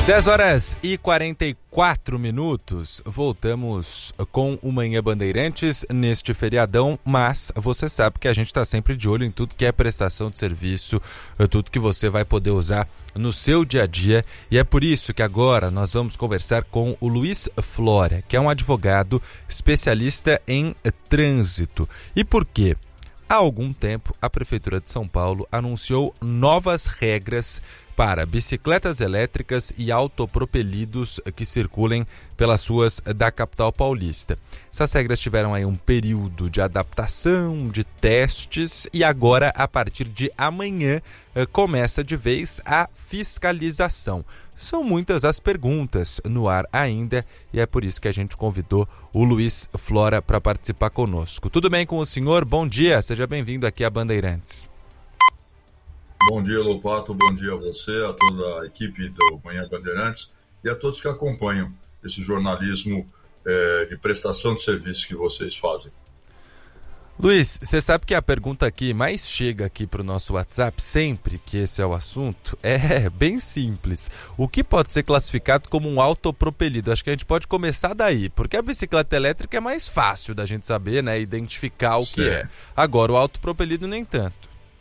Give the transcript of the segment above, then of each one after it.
10h44, voltamos com o Manhã Bandeirantes neste feriadão, mas você sabe que a gente está sempre de olho em tudo que é prestação de serviço, tudo que você vai poder usar no seu dia a dia, e é por isso que agora nós vamos conversar com o Luiz Flora, que é um advogado especialista em trânsito. E por quê? Há algum tempo, a Prefeitura de São Paulo anunciou novas regras para bicicletas elétricas e autopropelidos que circulem pelas ruas da capital paulista. Essas regras tiveram aí um período de adaptação, de testes, e agora, a partir de amanhã, começa de vez a fiscalização. São muitas as perguntas no ar ainda, e é por isso que a gente convidou o Luiz Flora para participar conosco. Tudo bem com o senhor? Bom dia, seja bem-vindo aqui a Bandeirantes. Bom dia, Lopato, bom dia a você, a toda a equipe do Manhã Bandeirantes e a todos que acompanham esse jornalismo de prestação de serviços que vocês fazem. Luiz, você sabe que a pergunta que mais chega aqui para o nosso WhatsApp, sempre que esse é o assunto, é bem simples. O que pode ser classificado como um autopropelido? Acho que a gente pode começar daí, porque a bicicleta elétrica é mais fácil da gente saber, né, identificar o que é. Agora, o autopropelido nem tanto.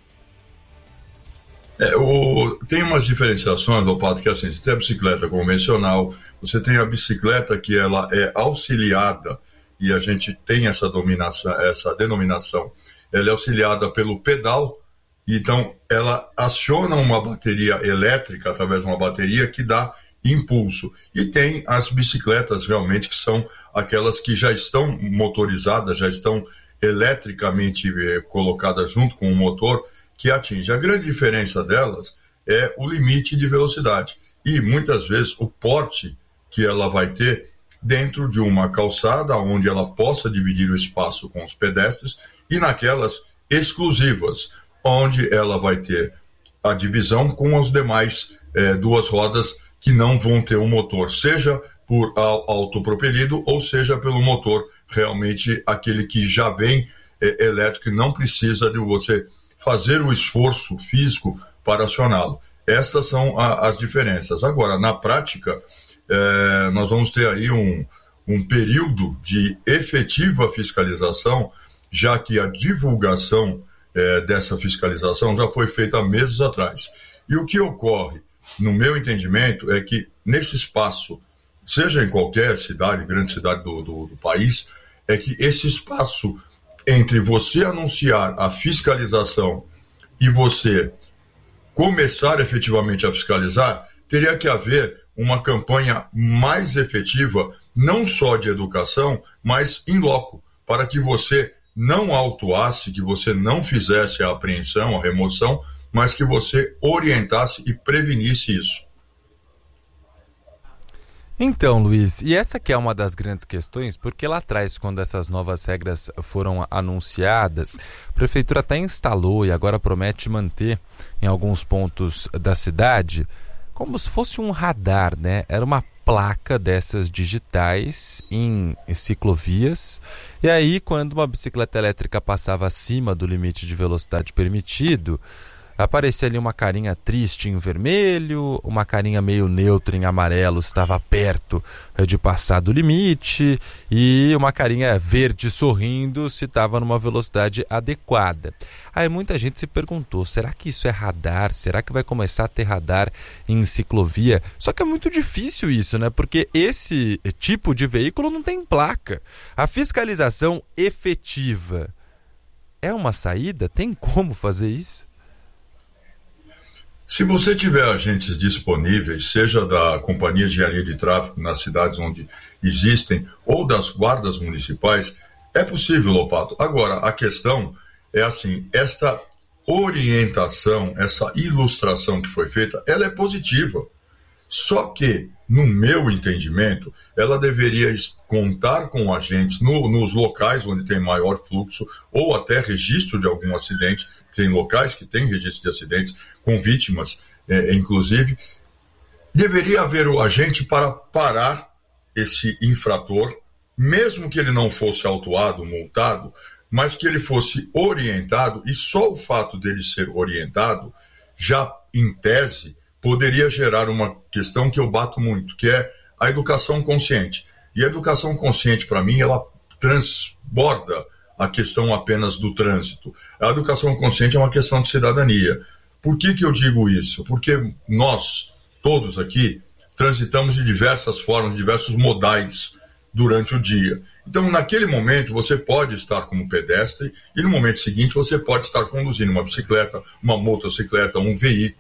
Tem umas diferenciações, Lopato, que assim, você tem a bicicleta convencional, você tem a bicicleta que ela é auxiliada, e a gente tem essa denominação, ela é auxiliada pelo pedal, então ela aciona uma bateria elétrica, através de uma bateria que dá impulso. E tem as bicicletas realmente que são aquelas que já estão motorizadas, já estão eletricamente colocadas junto com o motor, que atinge. A grande diferença delas é o limite de velocidade e muitas vezes o porte que ela vai ter dentro de uma calçada onde ela possa dividir o espaço com os pedestres, e naquelas exclusivas onde ela vai ter a divisão com as demais duas rodas que não vão ter um motor, seja por autopropelido ou seja pelo motor realmente aquele que já vem elétrico e não precisa de você fazer o esforço físico para acioná-lo. Estas são as diferenças. Agora, na prática, nós vamos ter aí um período de efetiva fiscalização, já que a divulgação dessa fiscalização já foi feita há meses atrás. E o que ocorre, no meu entendimento, é que nesse espaço, seja em qualquer cidade, grande cidade do país, é que esse espaço entre você anunciar a fiscalização e você começar efetivamente a fiscalizar, teria que haver uma campanha mais efetiva, não só de educação, mas in loco, para que você não autuasse, que você não fizesse a apreensão, a remoção, mas que você orientasse e prevenisse isso. Então, Luiz, e essa que é uma das grandes questões, porque lá atrás, quando essas novas regras foram anunciadas, a Prefeitura até instalou e agora promete manter em alguns pontos da cidade como se fosse um radar, né? Era uma placa dessas digitais em ciclovias, e aí quando uma bicicleta elétrica passava acima do limite de velocidade permitido, aparecia ali uma carinha triste em vermelho, uma carinha meio neutra em amarelo, estava perto de passar do limite, e uma carinha verde sorrindo se estava numa velocidade adequada. Aí muita gente se perguntou, será que isso é radar? Será que vai começar a ter radar em ciclovia? Só que é muito difícil isso, né? Porque esse tipo de veículo não tem placa. A fiscalização efetiva é uma saída? Tem como fazer isso? Se você tiver agentes disponíveis, seja da Companhia de Engenharia de Tráfego nas cidades onde existem, ou das guardas municipais, é possível, Lopato. Agora, a questão é assim, esta orientação, essa ilustração que foi feita, ela é positiva. Só que, no meu entendimento, ela deveria contar com agentes nos locais onde tem maior fluxo, ou até registro de algum acidente. Tem locais que têm registro de acidentes com vítimas, inclusive. Deveria haver o agente para parar esse infrator, mesmo que ele não fosse autuado, multado, mas que ele fosse orientado, e só o fato dele ser orientado, já em tese, poderia gerar uma questão que eu bato muito, que é a educação consciente. E a educação consciente, para mim, ela transborda a questão apenas do trânsito. A educação consciente é uma questão de cidadania. Por que eu digo isso? Porque nós, todos aqui, transitamos de diversas formas, diversos modais durante o dia. Então, naquele momento, você pode estar como pedestre e no momento seguinte você pode estar conduzindo uma bicicleta, uma motocicleta, um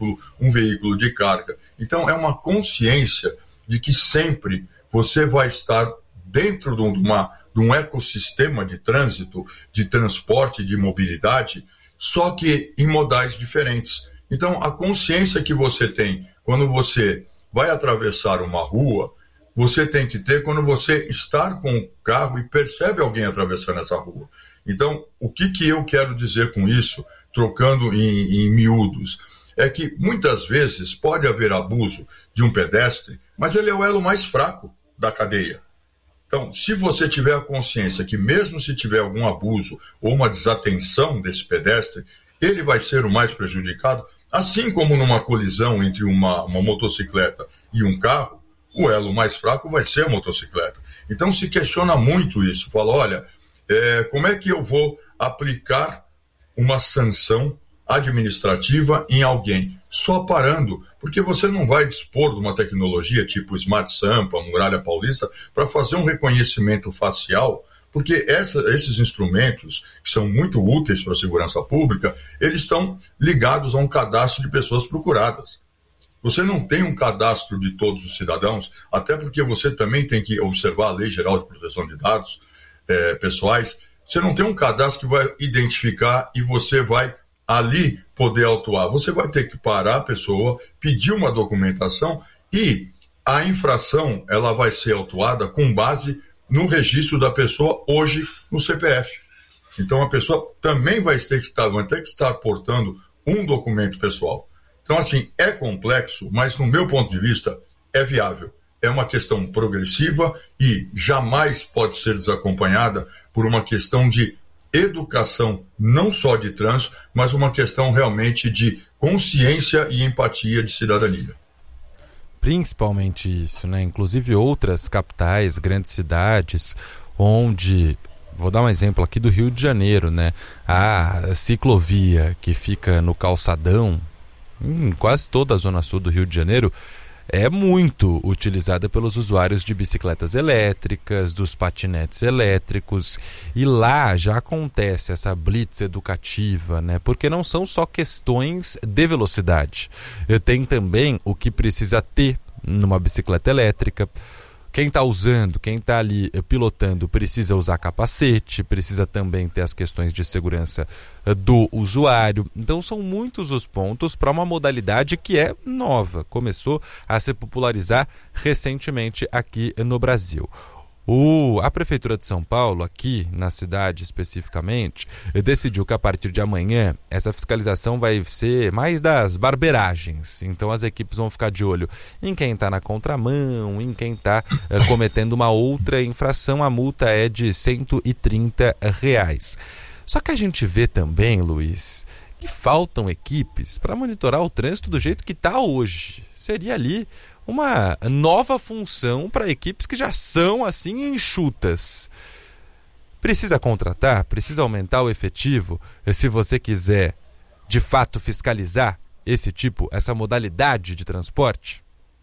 veículo de carga. Então, é uma consciência de que sempre você vai estar dentro de um ecossistema de trânsito, de transporte, de mobilidade, só que em modais diferentes. Então, a consciência que você tem quando você vai atravessar uma rua, você tem que ter quando você está com o carro e percebe alguém atravessando essa rua. Então, o que eu quero dizer com isso, trocando em miúdos, é que muitas vezes pode haver abuso de um pedestre, mas ele é o elo mais fraco da cadeia. Então, se você tiver a consciência que mesmo se tiver algum abuso ou uma desatenção desse pedestre, ele vai ser o mais prejudicado, assim como numa colisão entre uma motocicleta e um carro, o elo mais fraco vai ser a motocicleta. Então se questiona muito isso, fala, olha, como é que eu vou aplicar uma sanção administrativa em alguém? Só parando, porque você não vai dispor de uma tecnologia tipo Smart Sampa, Muralha Paulista, para fazer um reconhecimento facial, porque esses instrumentos, que são muito úteis para a segurança pública, eles estão ligados a um cadastro de pessoas procuradas. Você não tem um cadastro de todos os cidadãos, até porque você também tem que observar a Lei Geral de Proteção de Dados pessoais. Você não tem um cadastro que vai identificar e você vai ali poder autuar. Você vai ter que parar a pessoa, pedir uma documentação e a infração ela vai ser autuada com base no registro da pessoa hoje no CPF. Então a pessoa também vai ter que estar portando um documento pessoal. Então, assim, é complexo, mas no meu ponto de vista é viável. É uma questão progressiva e jamais pode ser desacompanhada por uma questão de educação, não só de trânsito, mas uma questão realmente de consciência e empatia de cidadania. Principalmente isso, né? Inclusive outras capitais, grandes cidades, onde... Vou dar um exemplo aqui do Rio de Janeiro, né? A ciclovia que fica no calçadão, em quase toda a zona sul do Rio de Janeiro, é muito utilizada pelos usuários de bicicletas elétricas, dos patinetes elétricos, e lá já acontece essa blitz educativa, né? Porque não são só questões de velocidade, tem também o que precisa ter numa bicicleta elétrica. Quem está usando, quem está ali pilotando precisa usar capacete, precisa também ter as questões de segurança do usuário. Então são muitos os pontos para uma modalidade que é nova, começou a se popularizar recentemente aqui no Brasil. A Prefeitura de São Paulo, aqui na cidade especificamente, decidiu que a partir de amanhã essa fiscalização vai ser mais das barbeiragens. Então as equipes vão ficar de olho em quem está na contramão, em quem está cometendo uma outra infração. A multa é de R$130. Só que a gente vê também, Luiz, que faltam equipes para monitorar o trânsito do jeito que está hoje. Seria ali uma nova função para equipes que já são assim enxutas. Precisa contratar, precisa aumentar o efetivo se você quiser de fato fiscalizar essa modalidade de transporte?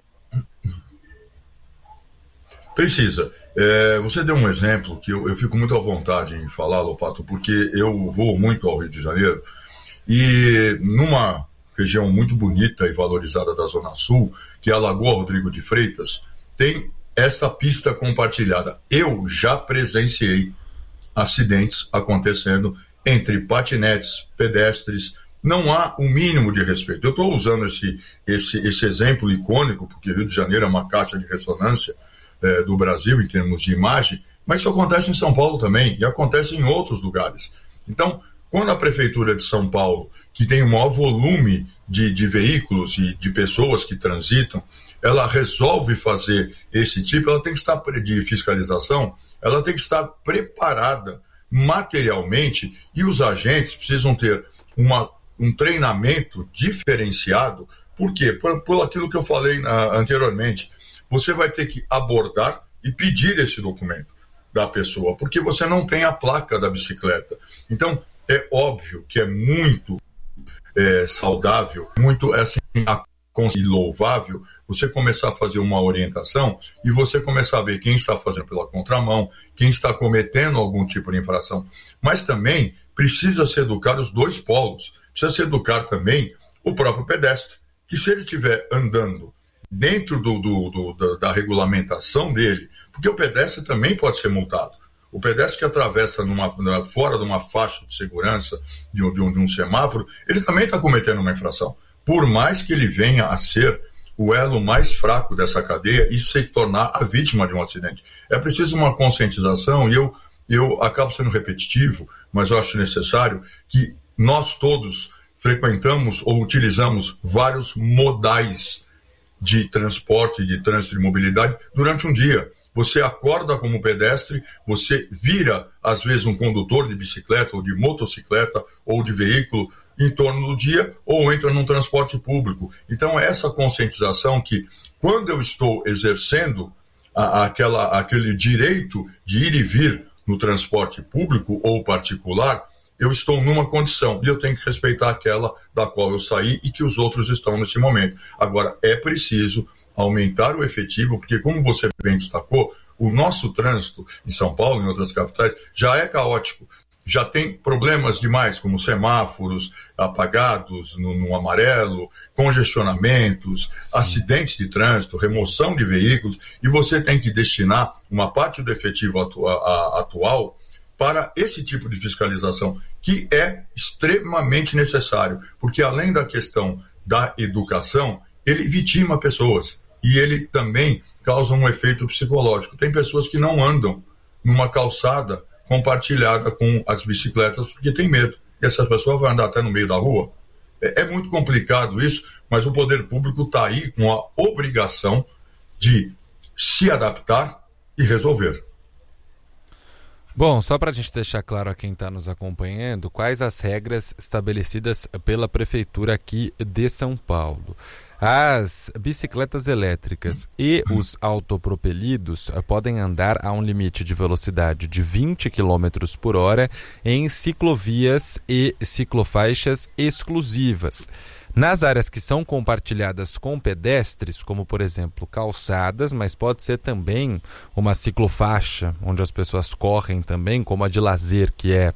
Precisa. Você deu um exemplo que eu fico muito à vontade em falar, Lopato, porque eu vou muito ao Rio de Janeiro e numa região muito bonita e valorizada da Zona Sul, que é a Lagoa Rodrigo de Freitas, tem essa pista compartilhada. Eu já presenciei acidentes acontecendo entre patinetes, pedestres. Não há o mínimo de respeito. Eu estou usando esse exemplo icônico, porque Rio de Janeiro é uma caixa de ressonância do Brasil em termos de imagem, mas isso acontece em São Paulo também e acontece em outros lugares. Então, quando a Prefeitura de São Paulo, que tem o maior volume de veículos e de pessoas que transitam, ela resolve fazer esse tipo, ela tem que estar de fiscalização, ela tem que estar preparada materialmente e os agentes precisam ter um treinamento diferenciado Por quê? Por aquilo que eu falei anteriormente. Você vai ter que abordar e pedir esse documento da pessoa, porque você não tem a placa da bicicleta. Então, é óbvio que é muito saudável, muito assim, e louvável você começar a fazer uma orientação e você começar a ver quem está fazendo pela contramão, quem está cometendo algum tipo de infração. Mas também precisa se educar os dois polos. Precisa se educar também o próprio pedestre, que se ele estiver andando dentro da regulamentação dele, porque o pedestre também pode ser multado. O pedestre que atravessa fora de uma faixa de segurança de um semáforo, ele também está cometendo uma infração. Por mais que ele venha a ser o elo mais fraco dessa cadeia e se tornar a vítima de um acidente. É preciso uma conscientização, e eu acabo sendo repetitivo, mas eu acho necessário que nós todos frequentamos ou utilizamos vários modais de transporte, de trânsito e de mobilidade durante um dia. Você acorda como pedestre, você vira, às vezes, um condutor de bicicleta ou de motocicleta ou de veículo em torno do dia, ou entra num transporte público. Então, essa conscientização que, quando eu estou exercendo aquele direito de ir e vir no transporte público ou particular, eu estou numa condição e eu tenho que respeitar aquela da qual eu saí e que os outros estão nesse momento. Agora, é preciso aumentar o efetivo, porque, como você bem destacou, o nosso trânsito em São Paulo e em outras capitais já é caótico. Já tem problemas demais, como semáforos apagados no amarelo, congestionamentos, acidentes de trânsito, remoção de veículos, e você tem que destinar uma parte do efetivo atual para esse tipo de fiscalização, que é extremamente necessário, porque além da questão da educação, ele vitima pessoas e ele também causa um efeito psicológico. Tem pessoas que não andam numa calçada compartilhada com as bicicletas porque tem medo. E essas pessoas vão andar até no meio da rua. É muito complicado isso, mas o poder público está aí com a obrigação de se adaptar e resolver. Bom, só para a gente deixar claro a quem está nos acompanhando, quais as regras estabelecidas pela Prefeitura aqui de São Paulo. As bicicletas elétricas e os autopropelidos podem andar a um limite de velocidade de 20 km por hora em ciclovias e ciclofaixas exclusivas. Nas áreas que são compartilhadas com pedestres, como por exemplo calçadas, mas pode ser também uma ciclofaixa, onde as pessoas correm também, como a de lazer, que é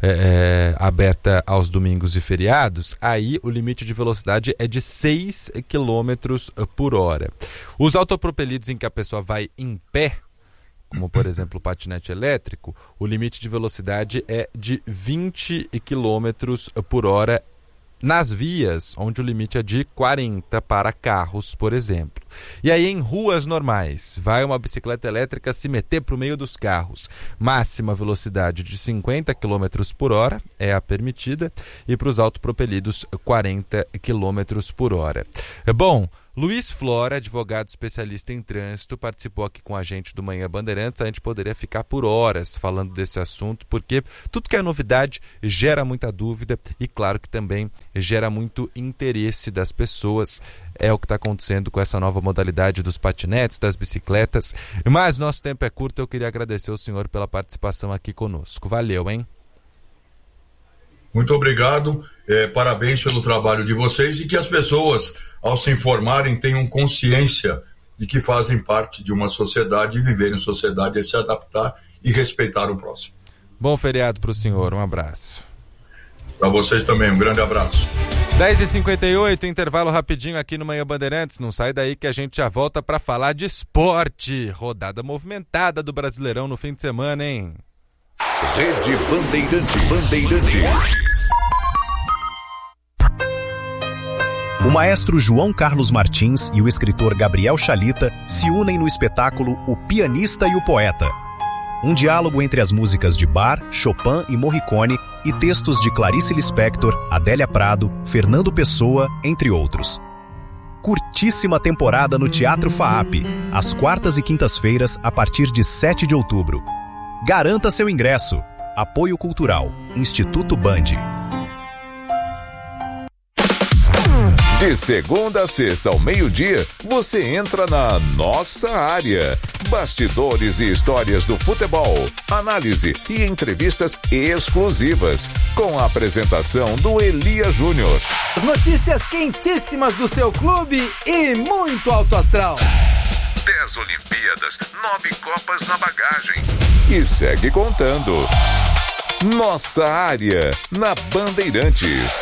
aberta aos domingos e feriados, aí o limite de velocidade é de 6 km por hora. Os autopropelidos em que a pessoa vai em pé, como por exemplo o patinete elétrico, o limite de velocidade é de 20 km por hora nas vias, onde o limite é de 40 para carros, por exemplo. E aí em ruas normais, vai uma bicicleta elétrica se meter para o meio dos carros. Máxima velocidade de 50 km por hora é a permitida e para os autopropelidos 40 km por hora. Bom, Luiz Flora, advogado especialista em trânsito, participou aqui com a gente do Manhã Bandeirantes. A gente poderia ficar por horas falando desse assunto, porque tudo que é novidade gera muita dúvida e, claro, que também gera muito interesse das pessoas. É o que está acontecendo com essa nova modalidade dos patinetes, das bicicletas. Mas nosso tempo é curto, eu queria agradecer ao senhor pela participação aqui conosco. Valeu, hein? Muito obrigado, parabéns pelo trabalho de vocês e que as pessoas, ao se informarem, tenham consciência de que fazem parte de uma sociedade e viver em sociedade é se adaptar e respeitar o próximo. Bom feriado para o senhor, um abraço. Para vocês também, um grande abraço. 10h58, intervalo rapidinho aqui no Manhã Bandeirantes. Não sai daí que a gente já volta para falar de esporte. Rodada movimentada do Brasileirão no fim de semana, hein? Rede Bandeirantes. O maestro João Carlos Martins e o escritor Gabriel Chalita se unem no espetáculo O Pianista e o Poeta. Um diálogo entre as músicas de Bach, Chopin e Morricone e textos de Clarice Lispector, Adélia Prado, Fernando Pessoa, entre outros. Curtíssima temporada no Teatro FAAP, às quartas e quintas-feiras, a partir de 7 de outubro. Garanta seu ingresso. Apoio Cultural, Instituto Band. De segunda a sexta ao meio-dia, você entra na nossa área. Bastidores e histórias do futebol, análise e entrevistas exclusivas, com a apresentação do Elia Júnior. As notícias quentíssimas do seu clube e muito alto astral. 10 Olimpíadas, 9 Copas na bagagem. E segue contando. Nossa área, na Bandeirantes.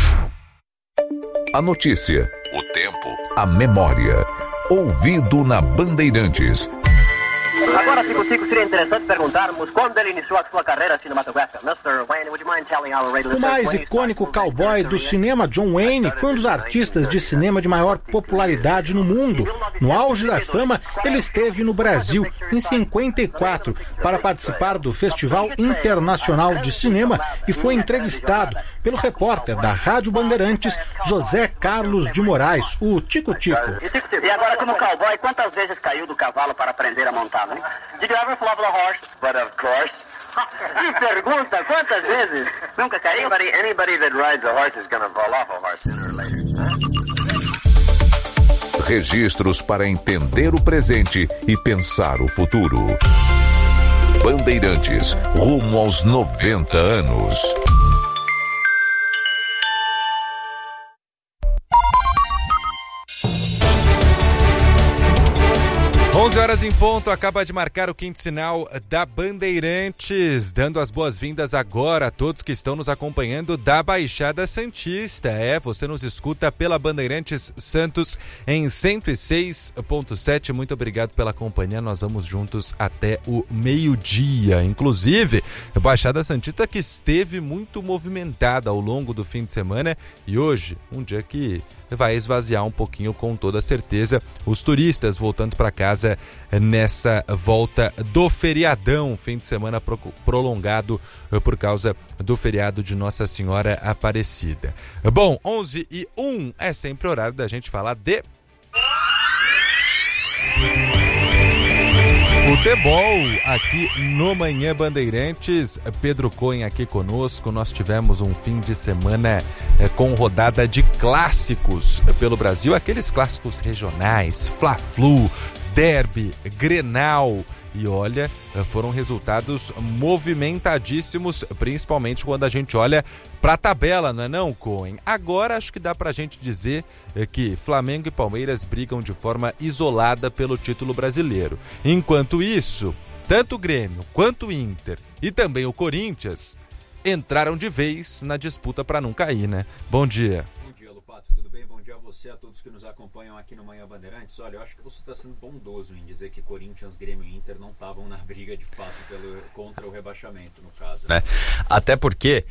A notícia, o tempo, a memória. Ouvido na Bandeirantes. Agora, Tico, seria interessante perguntarmos quando ele iniciou a sua carreira cinematográfica. Mr. Wayne, would you mind telling our radio O mais icônico cowboy do cinema, John Wayne, foi um dos artistas de cinema de maior popularidade no mundo. No auge da fama, ele esteve no Brasil em 54 para participar do Festival Internacional de Cinema e foi entrevistado pelo repórter da Rádio Bandeirantes, José Carlos de Moraes, o Tico Tico. E agora, como cowboy, quantas vezes caiu do cavalo para aprender a montar? Did you ever fall off a horse? But of course. Que pergunta, quantas vezes? Nunca caiu? Anybody that rides a horse is gonna fall off a horse sooner or later. Registros para entender o presente e pensar o futuro. Bandeirantes, rumo aos 90 anos. 11 horas em ponto, acaba de marcar o quinto sinal da Bandeirantes, dando as boas-vindas agora a todos que estão nos acompanhando da Baixada Santista. Você nos escuta pela Bandeirantes Santos em 106.7. Muito obrigado pela companhia, nós vamos juntos até o meio-dia. Inclusive, a Baixada Santista que esteve muito movimentada ao longo do fim de semana e hoje, um dia que vai esvaziar um pouquinho, com toda certeza, os turistas voltando para casa nessa volta do feriadão, fim de semana prolongado por causa do feriado de Nossa Senhora Aparecida. Bom, 11h01 é sempre horário da gente falar de futebol aqui no Manhã Bandeirantes. Pedro Cohen aqui conosco. Nós tivemos um fim de semana com rodada de clássicos pelo Brasil, aqueles clássicos regionais, Fla-Flu, Derby, Grenal. E olha, foram resultados movimentadíssimos, principalmente quando a gente olha para a tabela, não é não, Cohen? Agora acho que dá para a gente dizer que Flamengo e Palmeiras brigam de forma isolada pelo título brasileiro. Enquanto isso, tanto o Grêmio quanto o Inter e também o Corinthians entraram de vez na disputa para não cair, né? Bom dia. Bom dia, Lupato, tudo bem? Bom dia a você, a todos que nos acompanham aqui no Manhã Bandeirantes. Olha, eu acho que você está sendo bondoso em dizer que Corinthians, Grêmio e Inter não estavam na briga de fato contra o rebaixamento, no caso. Né? Até porque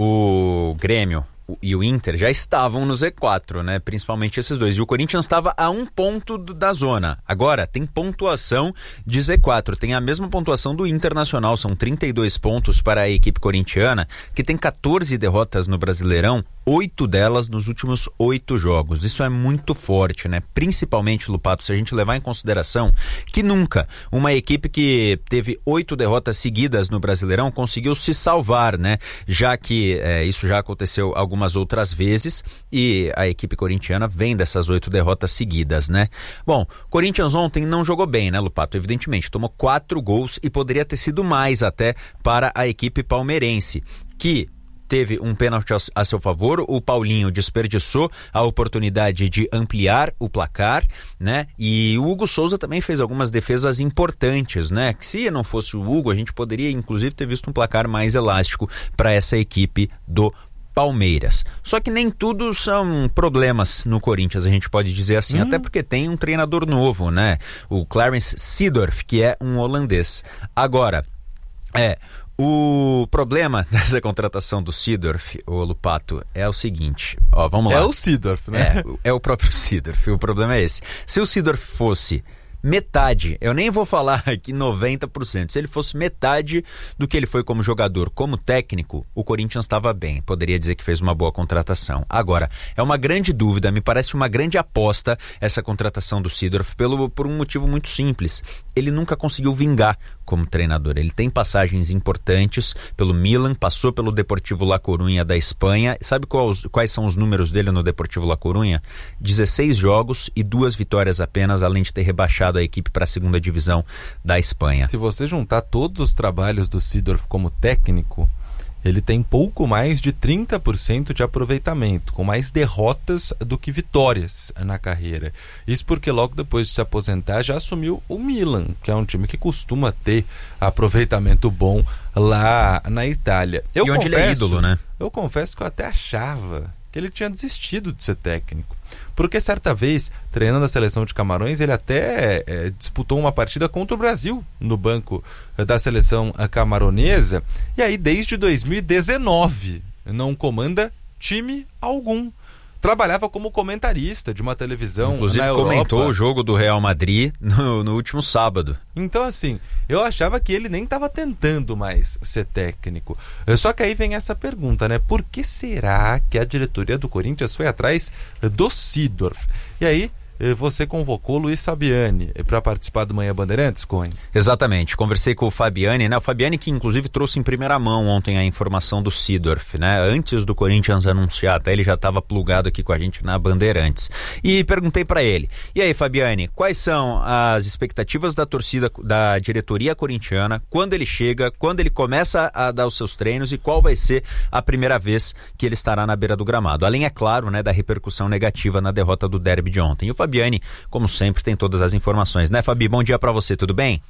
o Grêmio e o Inter já estavam no Z4, né? Principalmente esses dois. E o Corinthians estava a 1 ponto da zona. Agora, tem pontuação de Z4. Tem a mesma pontuação do Internacional. São 32 pontos para a equipe corintiana, que tem 14 derrotas no Brasileirão, 8 delas nos últimos 8 jogos. Isso é muito forte, né? Principalmente, Lupato, se a gente levar em consideração que nunca uma equipe que teve 8 derrotas seguidas no Brasileirão conseguiu se salvar, né? Já que isso já aconteceu algumas outras vezes e a equipe corintiana vem dessas 8 derrotas seguidas, né? Bom, Corinthians ontem não jogou bem, né, Lupato? Evidentemente, tomou 4 gols e poderia ter sido mais até para a equipe palmeirense, que teve um pênalti a seu favor. O Paulinho desperdiçou a oportunidade de ampliar o placar, né? E o Hugo Souza também fez algumas defesas importantes, né? Que se não fosse o Hugo, a gente poderia inclusive ter visto um placar mais elástico para essa equipe do Palmeiras. Só que nem tudo são problemas no Corinthians, a gente pode dizer assim, até porque tem um treinador novo, né? O Clarence Seedorf, que é um holandês. Agora, o problema dessa contratação do Seedorf, o Lupato, é o seguinte, vamos lá. É o Seedorf, né? É o próprio Seedorf, o problema é esse. Se o Seedorf fosse metade, eu nem vou falar aqui 90%, se ele fosse metade do que ele foi como jogador, como técnico, o Corinthians estava bem, poderia dizer que fez uma boa contratação. Agora, é uma grande dúvida, me parece uma grande aposta essa contratação do Seedorf por um motivo muito simples, ele nunca conseguiu vingar como treinador, ele tem passagens importantes pelo Milan, passou pelo Deportivo La Coruña da Espanha, sabe quais são os números dele no Deportivo La Coruña? 16 jogos e 2 vitórias apenas, além de ter rebaixado a equipe para a segunda divisão da Espanha. Se você juntar todos os trabalhos do Seedorf como técnico, ele tem pouco mais de 30% de aproveitamento, com mais derrotas do que vitórias na carreira. Isso porque logo depois de se aposentar já assumiu o Milan, que é um time que costuma ter aproveitamento bom lá na Itália. E onde ele é ídolo, né? Eu confesso que eu até achava que ele tinha desistido de ser técnico. Porque certa vez, treinando a seleção de Camarões, ele até disputou uma partida contra o Brasil no banco da seleção camaronesa. E aí, desde 2019, não comanda time algum. Trabalhava como comentarista de uma televisão inclusive, na Europa. Comentou o jogo do Real Madrid no último sábado. Então, assim, eu achava que ele nem estava tentando mais ser técnico. Só que aí vem essa pergunta, né? Por que será que a diretoria do Corinthians foi atrás do Seedorf? E aí, você convocou o Luiz Fabiani para participar do Manhã Bandeirantes, Cone? Exatamente, conversei com o Fabiani, né? O Fabiani que inclusive trouxe em primeira mão ontem a informação do Seedorf, né? Antes do Corinthians anunciar, até ele já estava plugado aqui com a gente na Bandeirantes. E perguntei para ele, e aí Fabiani, quais são as expectativas da torcida, da diretoria corintiana, quando ele chega, quando ele começa a dar os seus treinos e qual vai ser a primeira vez que ele estará na beira do gramado? Além, é claro, né, da repercussão negativa na derrota do derby de ontem. E o Fabiani, como sempre, tem todas as informações, né, Fabi? Bom dia pra você, tudo bem?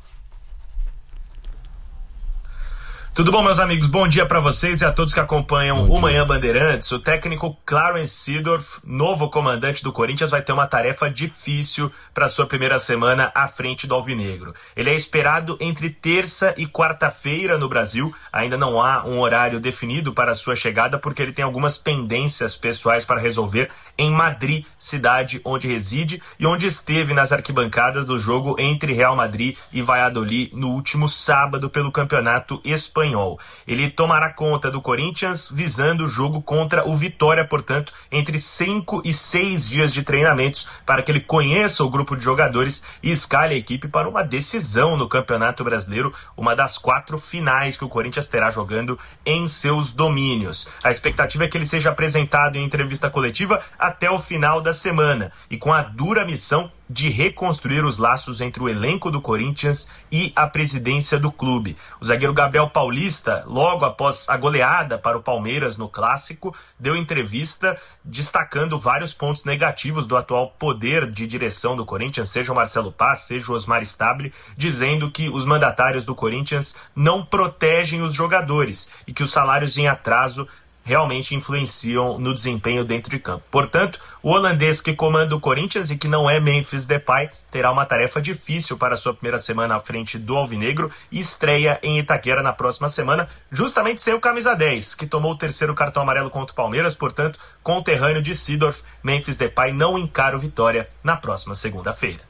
Tudo bom, meus amigos? Bom dia para vocês e a todos que acompanham o Manhã Bandeirantes. O técnico Clarence Seedorf, novo comandante do Corinthians, vai ter uma tarefa difícil para sua primeira semana à frente do Alvinegro. Ele é esperado entre terça e quarta-feira no Brasil. Ainda não há um horário definido para a sua chegada, porque ele tem algumas pendências pessoais para resolver em Madrid, cidade onde reside e onde esteve nas arquibancadas do jogo entre Real Madrid e Valladolid no último sábado pelo Campeonato Espanhol. Ele tomará conta do Corinthians visando o jogo contra o Vitória, portanto, entre 5 e 6 dias de treinamentos para que ele conheça o grupo de jogadores e escale a equipe para uma decisão no Campeonato Brasileiro, uma das 4 finais que o Corinthians terá jogando em seus domínios. A expectativa é que ele seja apresentado em entrevista coletiva até o final da semana e com a dura missão de reconstruir os laços entre o elenco do Corinthians e a presidência do clube. O zagueiro Gabriel Paulista, logo após a goleada para o Palmeiras no Clássico, deu entrevista destacando vários pontos negativos do atual poder de direção do Corinthians, seja o Marcelo Paz, seja o Osmar Stabile, dizendo que os mandatários do Corinthians não protegem os jogadores e que os salários em atraso realmente influenciam no desempenho dentro de campo. Portanto, o holandês que comanda o Corinthians e que não é Memphis Depay terá uma tarefa difícil para a sua primeira semana à frente do Alvinegro e estreia em Itaquera na próxima semana, justamente sem o camisa 10, que tomou o 3º cartão amarelo contra o Palmeiras. Portanto, conterrâneo de Seedorf, Memphis Depay não encara o Vitória na próxima segunda-feira.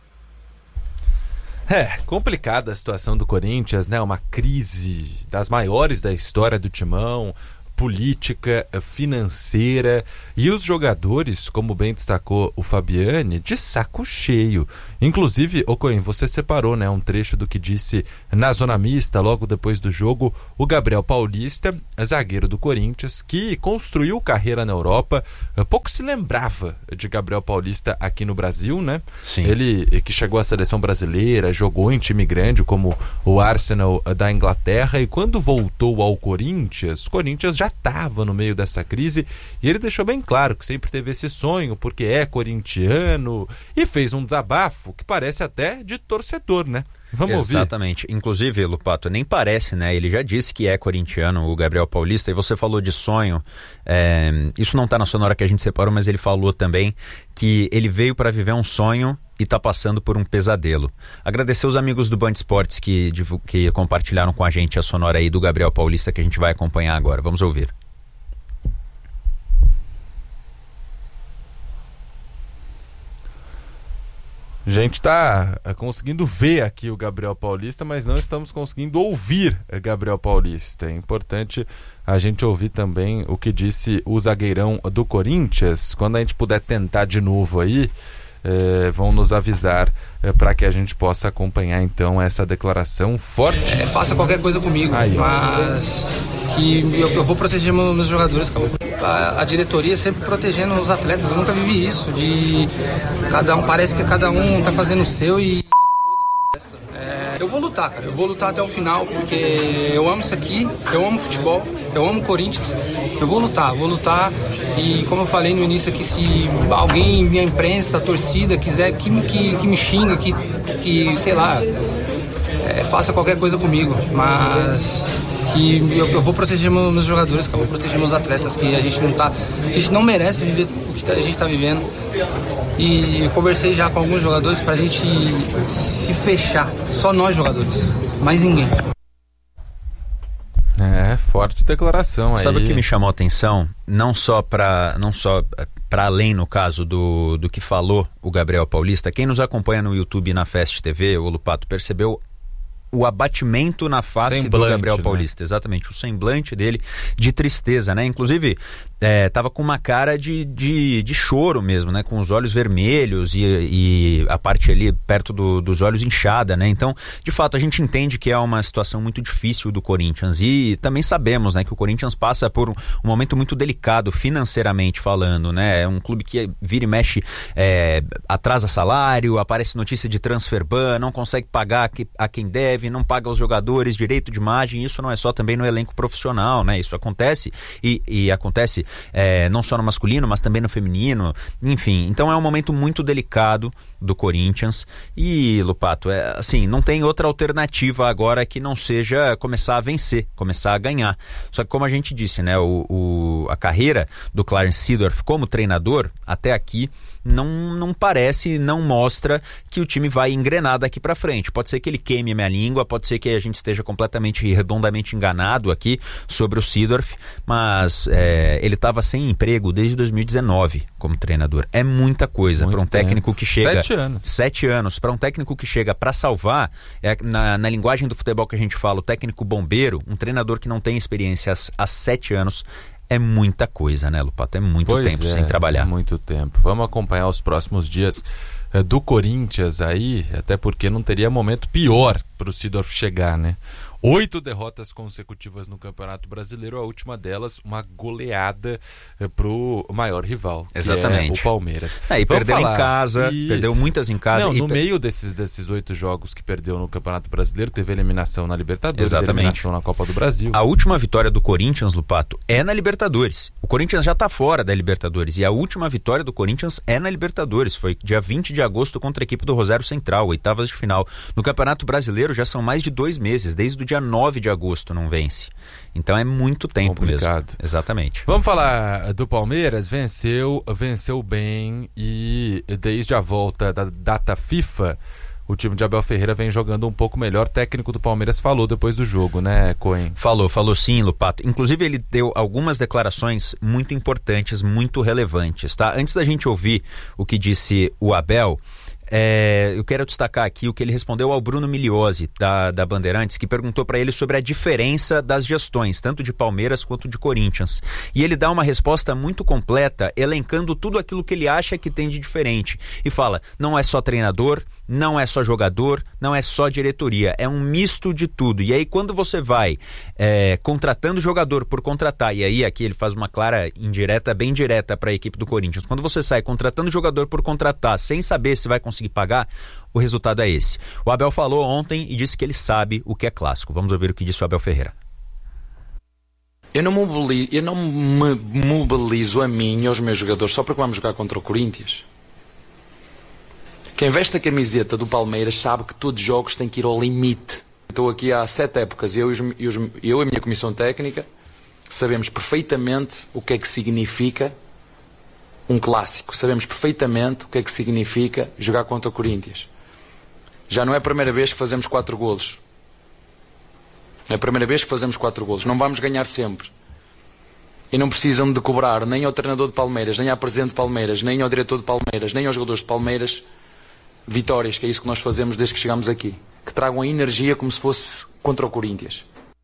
Complicada a situação do Corinthians, né? Uma crise das maiores da história do Timão, política, financeira, e os jogadores, como bem destacou o Fabiani, de saco cheio. Inclusive, Coen, você separou, né, um trecho do que disse na zona mista, logo depois do jogo, o Gabriel Paulista, zagueiro do Corinthians, que construiu carreira na Europa. Pouco se lembrava de Gabriel Paulista aqui no Brasil, né? Sim. Ele que chegou à seleção brasileira, jogou em time grande como o Arsenal da Inglaterra, e quando voltou ao Corinthians, o Corinthians já estava no meio dessa crise, e ele deixou bem claro que sempre teve esse sonho, porque é corintiano, e fez um desabafo que parece até de torcedor, né? Vamos ouvir. Exatamente. Inclusive, Lupato, nem parece, né? Ele já disse que é corintiano, o Gabriel Paulista, e você falou de sonho. Isso não está na sonora que a gente separou, mas ele falou também que ele veio para viver um sonho e está passando por um pesadelo. Agradecer os amigos do Band Esportes que compartilharam com a gente a sonora aí do Gabriel Paulista, que a gente vai acompanhar agora. Vamos ouvir. A gente está conseguindo ver aqui o Gabriel Paulista, mas não estamos conseguindo ouvir Gabriel Paulista. É importante a gente ouvir também o que disse o zagueirão do Corinthians. Quando a gente puder tentar de novo aí, vão nos avisar para que a gente possa acompanhar então essa declaração forte. Faça qualquer coisa comigo, mas que eu vou proteger meus jogadores. A diretoria sempre protegendo os atletas. Eu nunca vivi isso de cada um, parece que cada um tá fazendo o seu e eu vou lutar, cara. Eu vou lutar até o final, porque eu amo isso aqui, eu amo futebol, eu amo Corinthians. Eu vou lutar e como eu falei no início aqui, se alguém, minha imprensa, a torcida quiser que me xingue, que sei lá, faça qualquer coisa comigo, mas que eu vou proteger meus jogadores, que eu vou proteger meus atletas, que a gente não merece viver o que a gente está vivendo. E eu conversei já com alguns jogadores pra gente se fechar, só nós jogadores, mais ninguém. Forte declaração aí. Sabe o que me chamou a atenção? Não só para além, no caso, do que falou o Gabriel Paulista, quem nos acompanha no YouTube e na Fest TV, o Lupato, percebeu o abatimento na face do Gabriel Paulista, exatamente, o semblante dele de tristeza, né? Inclusive, tava com uma cara de choro mesmo, né? Com os olhos vermelhos e a parte ali perto dos olhos inchada, né? Então, de fato, a gente entende que é uma situação muito difícil do Corinthians e também sabemos, né? Que o Corinthians passa por um momento muito delicado financeiramente falando, né? É um clube que vira e mexe, atrasa salário, aparece notícia de transfer ban, não consegue pagar a quem deve, não paga os jogadores, direito de imagem. Isso não é só também no elenco profissional, né? Isso acontece e acontece não só no masculino, mas também no feminino, enfim. Então é um momento muito delicado do Corinthians e, Lupato, assim, não tem outra alternativa agora que não seja começar a vencer, começar a ganhar. Só que como a gente disse, né, a carreira do Clarence Seedorf como treinador até aqui não parece, não mostra que o time vai engrenar daqui pra frente. Pode ser que ele queime a minha língua, pode ser que a gente esteja completamente e redondamente enganado aqui sobre o Seedorf, mas ele estava sem emprego desde 2019 como treinador. É muita coisa para um técnico que chega... 7 anos. Para um técnico que chega para salvar, na linguagem do futebol que a gente fala, o técnico bombeiro, um treinador que não tem experiência há 7 anos, é muita coisa, né, Lupato? É muito tempo sem trabalhar. Muito tempo. Vamos acompanhar os próximos dias do Corinthians aí, até porque não teria momento pior para o Seedorf chegar, né? 8 derrotas consecutivas no Campeonato Brasileiro, a última delas uma goleada pro maior rival, exatamente, que é o Palmeiras. E perdeu em casa, perdeu muitas em casa. Não, no meio desses 8 jogos que perdeu no Campeonato Brasileiro, teve eliminação na Libertadores, eliminação na Copa do Brasil. A última vitória do Corinthians, Lupato, é na Libertadores. O Corinthians já tá fora da Libertadores e a última vitória do Corinthians é na Libertadores. Foi dia 20 de agosto contra a equipe do Rosário Central, oitavas de final. No Campeonato Brasileiro já são mais de 2 meses, desde o dia 9 de agosto não vence. Então é muito tempo complicado mesmo. Exatamente. Vamos falar do Palmeiras. Venceu bem e desde a volta da data FIFA, o time de Abel Ferreira vem jogando um pouco melhor. O técnico do Palmeiras falou depois do jogo, né, Cohen? Falou sim, Lupato. Inclusive ele deu algumas declarações muito importantes, muito relevantes, tá? Antes da gente ouvir o que disse o Abel, eu quero destacar aqui o que ele respondeu ao Bruno Migliozzi, da Bandeirantes, que perguntou para ele sobre a diferença das gestões, tanto de Palmeiras quanto de Corinthians. E ele dá uma resposta muito completa, elencando tudo aquilo que ele acha que tem de diferente. E fala, não é só treinador, não é só jogador, não é só diretoria, é um misto de tudo. E aí quando você vai contratando jogador por contratar, e aí aqui ele faz uma clara indireta, bem direta para a equipe do Corinthians, quando você sai contratando jogador por contratar, sem saber se vai conseguir pagar, o resultado é esse. O Abel falou ontem e disse que ele sabe o que é clássico. Vamos ouvir o que disse o Abel Ferreira. Eu não me mobilizo a mim e aos meus jogadores só porque vamos jogar contra o Corinthians. Quem veste a camiseta do Palmeiras sabe que todos os jogos têm que ir ao limite. Estou aqui há 7 épocas, eu e a minha comissão técnica sabemos perfeitamente o que é que significa um clássico. Sabemos perfeitamente o que é que significa jogar contra o Corinthians. Já não é a primeira vez que fazemos 4 golos. É a primeira vez que fazemos 4 golos. Não vamos ganhar sempre. E não precisam de cobrar nem ao treinador de Palmeiras, nem à presidente de Palmeiras, nem ao diretor de Palmeiras, nem aos jogadores de Palmeiras vitórias, que é isso que nós fazemos desde que chegamos aqui. Que tragam a energia como se fosse contra o Corinthians.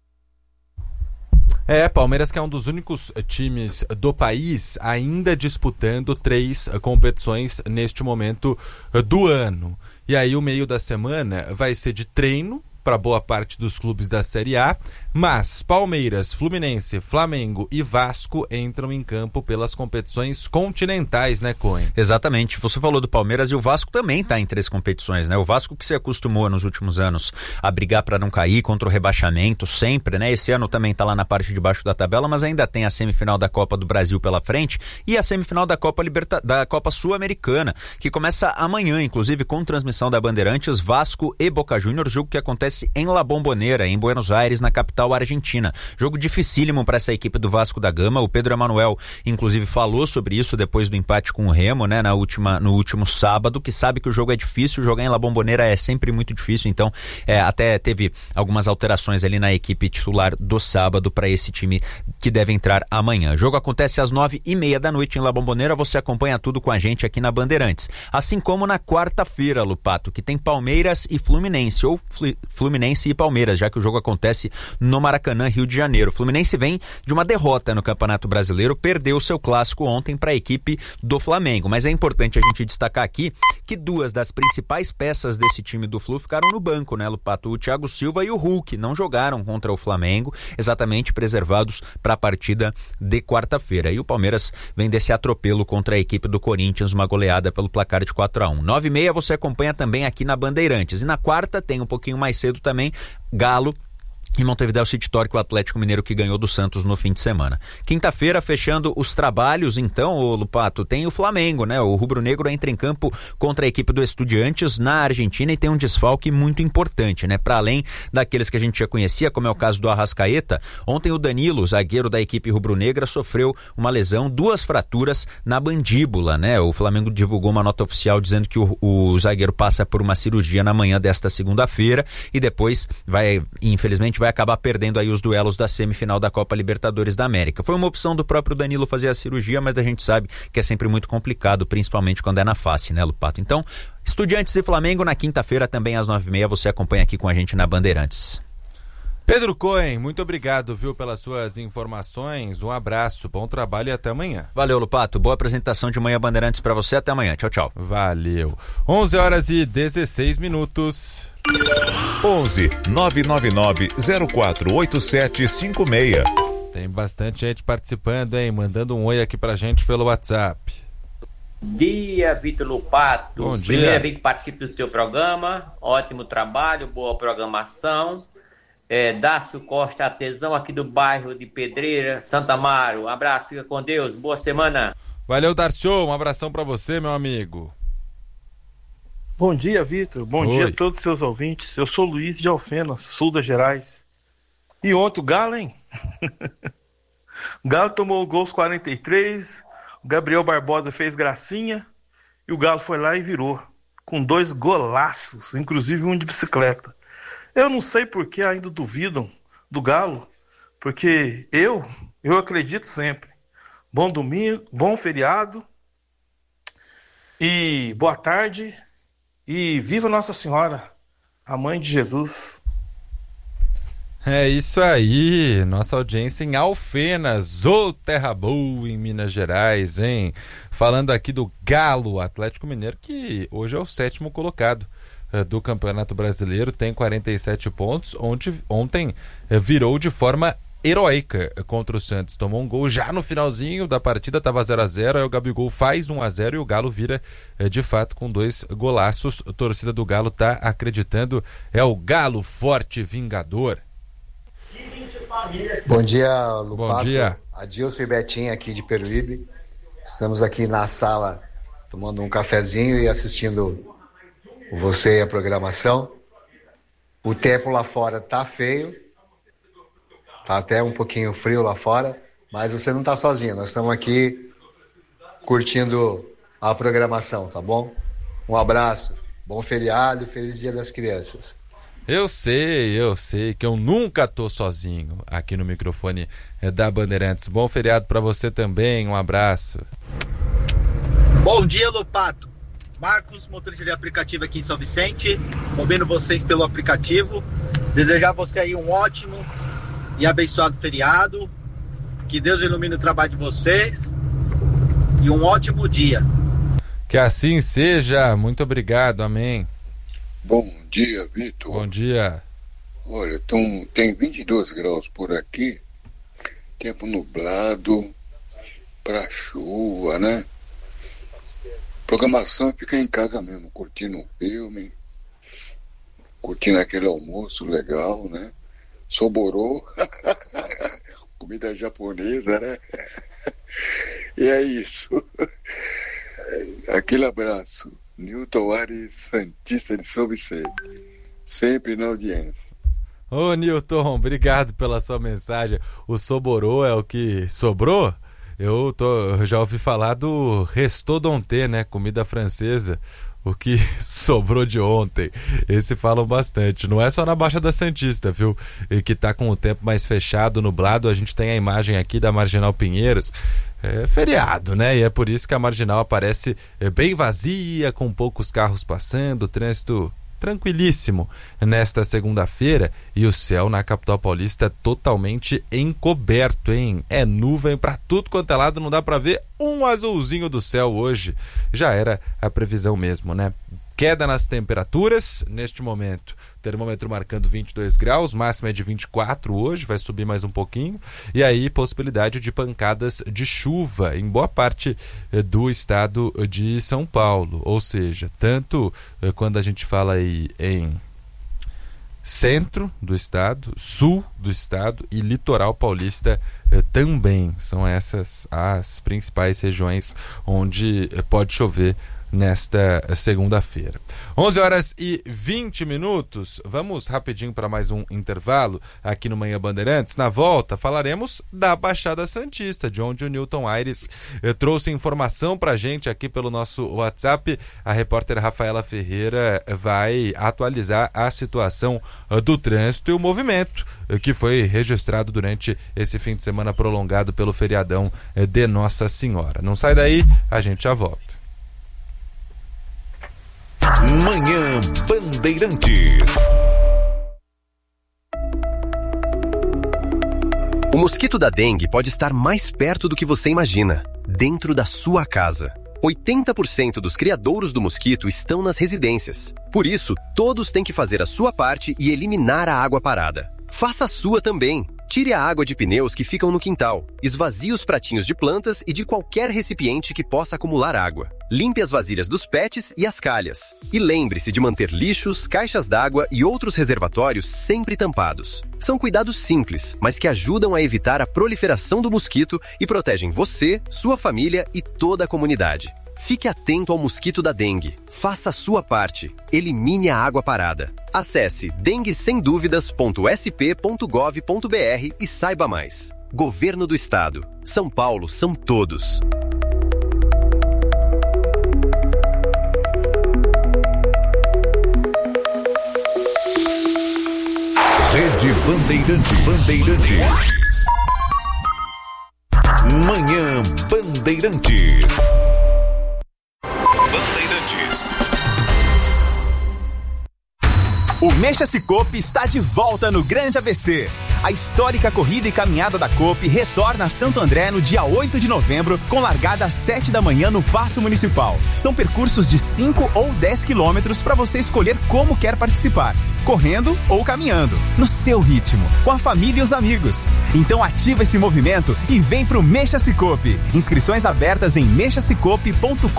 Palmeiras que é um dos únicos times do país ainda disputando 3 competições neste momento do ano. E aí o meio da semana vai ser de treino para boa parte dos clubes da Série A, mas Palmeiras, Fluminense, Flamengo e Vasco entram em campo pelas competições continentais, né, Cohen? Exatamente, você falou do Palmeiras e o Vasco também está em 3 competições, né? O Vasco que se acostumou nos últimos anos a brigar para não cair contra o rebaixamento sempre, né? Esse ano também está lá na parte de baixo da tabela, mas ainda tem a semifinal da Copa do Brasil pela frente e a semifinal da Copa Sul-Americana, que começa amanhã, inclusive com transmissão da Bandeirantes, Vasco e Boca Juniors, jogo que acontece em La Bombonera, em Buenos Aires, na capital argentina. Jogo dificílimo para essa equipe do Vasco da Gama. O Pedro Emanuel, inclusive, falou sobre isso depois do empate com o Remo, né, no último sábado, que sabe que o jogo é difícil, jogar em La Bombonera é sempre muito difícil, então até teve algumas alterações ali na equipe titular do sábado para esse time que deve entrar amanhã. O jogo acontece às 9h30 da noite em La Bombonera, você acompanha tudo com a gente aqui na Bandeirantes. Assim como na quarta-feira, Lupato, que tem Palmeiras e Fluminense, ou Fluminense e Palmeiras, já que o jogo acontece no Maracanã, Rio de Janeiro. O Fluminense vem de uma derrota no Campeonato Brasileiro, perdeu seu clássico ontem para a equipe do Flamengo, mas é importante a gente destacar aqui que 2 das principais peças desse time do Flu ficaram no banco, né, Lupato? O Thiago Silva e o Hulk não jogaram contra o Flamengo, exatamente preservados para a partida de quarta-feira. E o Palmeiras vem desse atropelo contra a equipe do Corinthians, uma goleada pelo placar de 4-1. 9h30 você acompanha também aqui na Bandeirantes. E na quarta tem um pouquinho mais cedo também Galo e Montevidéu City Torque, o Atlético Mineiro que ganhou do Santos no fim de semana. Quinta-feira, fechando os trabalhos, então, o Lupato, tem o Flamengo, né? O rubro-negro entra em campo contra a equipe do Estudiantes na Argentina e tem um desfalque muito importante, né? Para além daqueles que a gente já conhecia, como é o caso do Arrascaeta, ontem o Danilo, zagueiro da equipe rubro-negra, sofreu uma lesão, 2 fraturas na mandíbula, né? O Flamengo divulgou uma nota oficial dizendo que o zagueiro passa por uma cirurgia na manhã desta segunda-feira e depois infelizmente vai acabar perdendo aí os duelos da semifinal da Copa Libertadores da América. Foi uma opção do próprio Danilo fazer a cirurgia, mas a gente sabe que é sempre muito complicado, principalmente quando é na face, né, Lupato? Então, Estudiantes e Flamengo na quinta-feira também às 9h30, você acompanha aqui com a gente na Bandeirantes. Pedro Cohen, muito obrigado, viu, pelas suas informações. Um abraço, bom trabalho e até amanhã. Valeu, Lupato. Boa apresentação de Manhã Bandeirantes para você. Até amanhã. Tchau, tchau. Valeu. 11h16. 11 999 048756. Tem bastante gente participando, hein? Mandando um oi aqui pra gente pelo WhatsApp. Bom dia, Vitor Lupato. Bom dia. Primeira vez que participo do teu programa. Ótimo trabalho, boa programação. Dácio Costa Artesão, aqui do bairro de Pedreira, Santa Amaro. Um abraço, fica com Deus. Boa semana. Valeu, Darcio. Um abração pra você, meu amigo. Bom dia, Vitor. Bom dia a todos os seus ouvintes. Eu sou Luiz de Alfena, sul das Gerais. E ontem o Galo, hein? O Galo tomou o gol aos 43, o Gabriel Barbosa fez gracinha e o Galo foi lá e virou. Com 2 golaços, inclusive um de bicicleta. Eu não sei por que ainda duvidam do Galo, porque eu acredito sempre. Bom domingo, bom feriado e boa tarde. E viva Nossa Senhora, a Mãe de Jesus. É isso aí, nossa audiência em Alfenas, ô terra boa em Minas Gerais, hein? Falando aqui do Galo, Atlético Mineiro, que hoje é o 7º colocado do Campeonato Brasileiro, tem 47 pontos, ontem virou de forma heróica contra o Santos, tomou um gol já no finalzinho da partida, estava 0-0, aí o Gabigol faz 1-0 e o Galo vira de fato com 2 golaços. A torcida do Galo tá acreditando, é o Galo forte vingador. Bom dia, Lupato. Bom dia. Adilson e Betinho aqui de Peruíbe. Estamos aqui na sala tomando um cafezinho e assistindo você e a programação. O tempo lá fora tá feio. Tá até um pouquinho frio lá fora, mas você não tá sozinho. Nós estamos aqui curtindo a programação, tá bom? Um abraço, bom feriado e feliz Dia das Crianças. Eu sei que eu nunca tô sozinho aqui no microfone da Bandeirantes. Bom feriado para você também, um abraço. Bom dia, Lupato. Marcos, motorista de aplicativo aqui em São Vicente, ouvindo vocês pelo aplicativo. Desejar a você aí um ótimo e abençoado feriado. Que Deus ilumine o trabalho de vocês e um ótimo dia. Que assim seja. Muito obrigado. Amém. Bom dia, Vitor. Bom dia. Olha, tem 22 graus por aqui, tempo nublado, para chuva, né? Programação é ficar em casa mesmo, curtindo um filme, curtindo aquele almoço legal, né? Soborô, comida japonesa, né? E é isso. Aquele abraço. Newton Aires, Santista de São Vicente, sempre na audiência. Ô Newton, obrigado pela sua mensagem. O soborô é o que sobrou? Eu já ouvi falar do restaudanté, né? Comida francesa, o que sobrou de ontem. Esse falam bastante. Não é só na Baixada Santista, viu? E que tá com o tempo mais fechado, nublado. A gente tem a imagem aqui da Marginal Pinheiros. É feriado, né? E é por isso que a Marginal aparece bem vazia, com poucos carros passando, trânsito tranquilíssimo nesta segunda-feira, e o céu na capital paulista totalmente encoberto, hein? É nuvem para tudo quanto é lado, não dá para ver um azulzinho do céu hoje. Já era a previsão mesmo, né? Queda nas temperaturas neste momento. Termômetro marcando 22 graus, máxima é de 24 hoje, vai subir mais um pouquinho. E aí, possibilidade de pancadas de chuva em boa parte do estado de São Paulo. Ou seja, tanto quando a gente fala aí em centro do estado, sul do estado e litoral paulista também. São essas as principais regiões onde pode chover nesta segunda-feira. 11h20. Vamos rapidinho para mais um intervalo aqui no Manhã Bandeirantes. Na volta falaremos da Baixada Santista, de onde o Newton Aires trouxe informação para a gente aqui pelo nosso WhatsApp. A repórter Rafaela Ferreira vai atualizar a situação do trânsito e o movimento que foi registrado durante esse fim de semana prolongado pelo feriadão de Nossa Senhora. Não sai daí, a gente já volta. Manhã Bandeirantes. O mosquito da dengue pode estar mais perto do que você imagina, dentro da sua casa. 80% dos criadouros do mosquito estão nas residências. Por isso, todos têm que fazer a sua parte e eliminar a água parada. Faça a sua também. Tire a água de pneus que ficam no quintal. Esvazie os pratinhos de plantas e de qualquer recipiente que possa acumular água. Limpe as vasilhas dos pets e as calhas. E lembre-se de manter lixos, caixas d'água e outros reservatórios sempre tampados. São cuidados simples, mas que ajudam a evitar a proliferação do mosquito e protegem você, sua família e toda a comunidade. Fique atento ao mosquito da dengue. Faça a sua parte. Elimine a água parada. Acesse denguesemduvidas.sp.gov.br e saiba mais. Governo do Estado. São Paulo são todos. Rede Bandeirantes. Manhã Bandeirantes. O Mexa Cicobi está de volta no Grande ABC. A histórica corrida e caminhada da Coop retorna a Santo André no dia 8 de novembro, com largada às 7 da manhã no Paço Municipal. São percursos de 5 ou 10 quilômetros para você escolher como quer participar, correndo ou caminhando, no seu ritmo, com a família e os amigos. Então ativa esse movimento e vem pro Mexa Cicobi. Inscrições abertas em mexacicobi.com.br.